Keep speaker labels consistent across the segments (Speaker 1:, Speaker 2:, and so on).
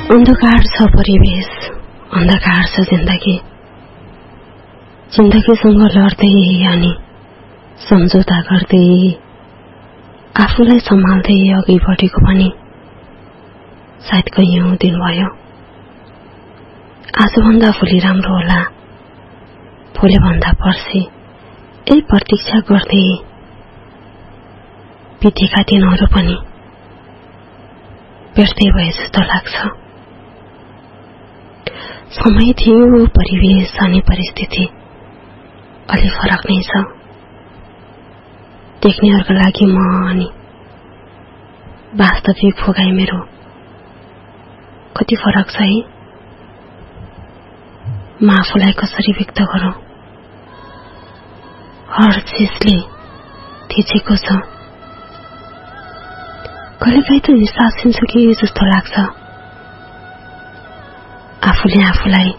Speaker 1: अन्धकार छ परिवेश, अन्धकार छ जिन्दगी। जिन्दगीसँग लड्दै अनि सम्झौता गर्दै आफूलाई सम्हाल्दै अघि बढेको पनि सायद कैयौं दिन भयो। आजभन्दा भोलि राम्रो होला, भोलिभन्दा पर्सि यही प्रतीक्षा गर्दै बितेका दिनहरू पनि व्यर्थै भए जस्तो लाग्छ। समय थियो, परिवेश अनि परिस्थिति अलि फरक नै छ। देख्नेहरूका लागि म अनि वास्तविक भोगाई मेरो कति फरक छ है। म आफूलाई कसरी व्यक्त गरौं? हर चिजले थिचेको छ। कहिलेकाहीँ त निसासिन्छु कि जस्तो लाग्छ। आफूले आफूलाई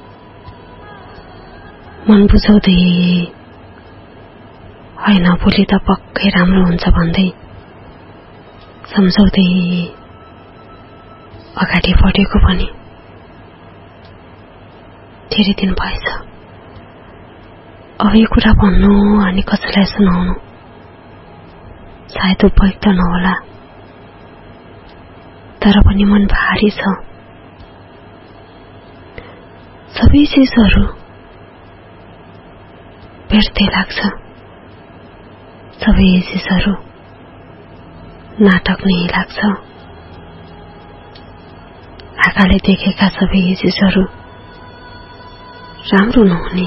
Speaker 1: मन बुझाउँदै होइन, भोलि त पक्कै राम्रो हुन्छ भन्दै सम्झाउँदै अगाडि बढेको पनि धेरै दिन भएछ। अब यो कुरा भन्नु अनि कसैलाई सुनाउनु सायद उपयुक्त नहोला, तर पनि मन भारी छ। सबै चिजहरू व्यर्थै लाग्छ, सबै चिजहरू नाटक नै लाग्छ। आँखाले देखेका सबै चिजहरू राम्रो नहुने,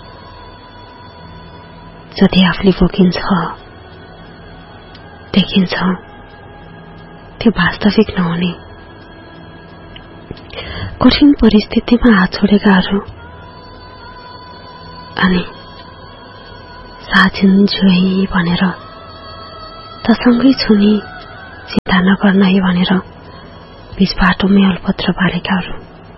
Speaker 1: जति आफूले भोगिन्छ देखिन्छ त्यो वास्तविक नहुने। कठिन परिस्थितिमा हात छोडेकाहरू अनि साझिन्छु है भनेर तसँगै छुनी चिन्ता नगर्न है भनेर बीच बाटोमै अलपत्र पारेकाहरू।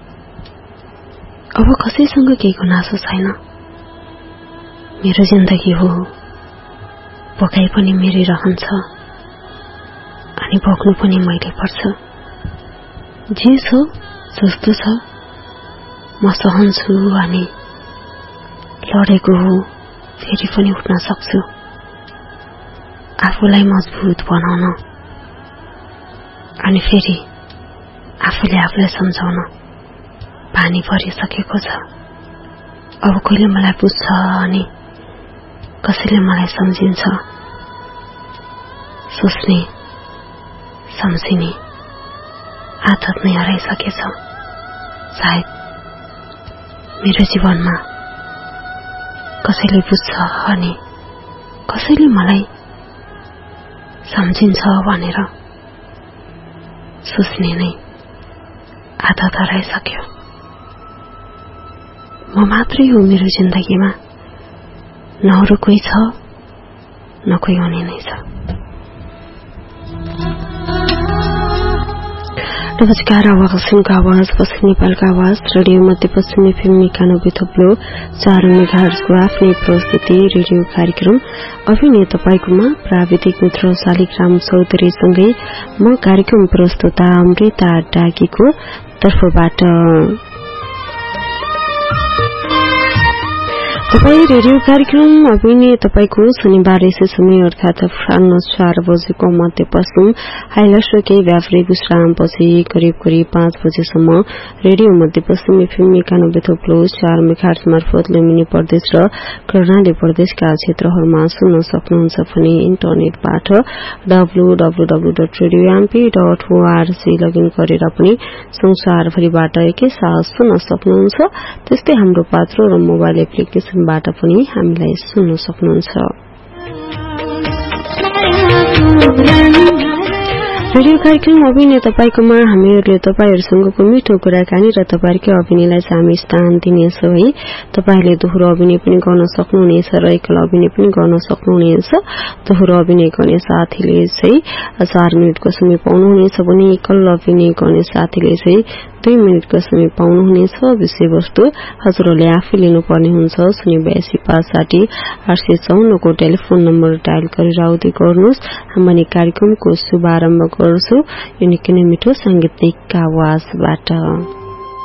Speaker 1: अब कसैसँग केही गुनासो छैन। मेरो जिन्दगी हो, भोगाई पनि मेरै रहन्छ अनि भोग्नु पनि मैले पर्छ। जे छ जस्तो छ म सहन्छु अनि लडेको हो, फेरि पनि उठ्न सक्छु। आफूलाई मजबुत बनाउन अनि फेरि आफूले आफूलाई सम्झाउन पानी परिसकेको छ। अब कहिले मलाई बुझ्छ अनि कसैले मलाई सम्झिन्छ। सोच्ने सम्झिने आदत नै हराइसकेछ। सायद मेरो जीवनमा कसैले बुझ्छ अनि कसैले मलाई सम्झिन्छ भनेर सोच्ने नै आदत हराइसक्यो। म मात्रै हो मेरो जिन्दगीमा, न अरू कोही छ न कोही हुने नै छ। नमस्कार, आवाजको आवाज पश्चिम नेपालको आवाज रेडियो मध्यपश्चिम एफएम 91.4 मेगाहर्जको आफ्नै प्रस्तुति रेडियो कार्यक्रम अभिनय तपाईकोमा प्राविधिक मित्र शालिग्राम चौधरीसँगै म कार्यक्रम प्रस्तुता अमृता डाकीको तर्फबाट। तपाईँ रेडियो कार्यक्रम अभिनय तपाईको शनिबार यसै समय अर्थात 4 बजेको मध्यपश्चिम हाइलासो केही व्यापारिक विश्रामपछि करिब 5 बजेसम्म रेडियो मध्यपश्चिम एफएम 91.4 मेगाहर्ज मार्फत लुम्बिनी प्रदेश र कर्णाली प्रदेशका क्षेत्रहरूमा सुन्न सक्नुहुन्छ भने इन्टरनेटबाट www.radiomp.org लगइन गरेर पनि संसारभरिबाट एकैसाथ सुन्न सक्नुहुन्छ। त्यस्तै हाम्रो पात्रो र मोबाइल एप्लिकेशन बाट पनि हामीलाई सुन्न सक्नुहुन्छ। रेडियो कार्यक्रम अभिनय तपाईकोमा हामीहरूले तपाईहरूसँगको मिठो कुराकानी र तपाईहरुकै अभिनयलाई चाहिँ हामी स्थान दिनेछौं है। तपाईहरुले दोहोरो अभिनय पनि गर्न सक्नुहुनेछ र एकल अभिनय पनि गर्न सक्नुहुनेछ। दोहोरो अभिनय गर्ने साथीले चाहिँ 4 मिनेटको समय पाउनुहुनेछ भने एकल अभिनय गर्ने साथीले चाहिँ 2 मिनेटको समय पाउनुहुनेछ। विषयवस्तु हजुरहरूले आफै लिनुपर्ने हुन्छ। 0826560 854 को टेलिफोन नम्बर डायल गरेर आउँदै गर्नुहोस्। हामीले कार्यक्रमको शुभारम्भ गर्छु यो निकै नै मिठो सांगीतिक आवाजबाट।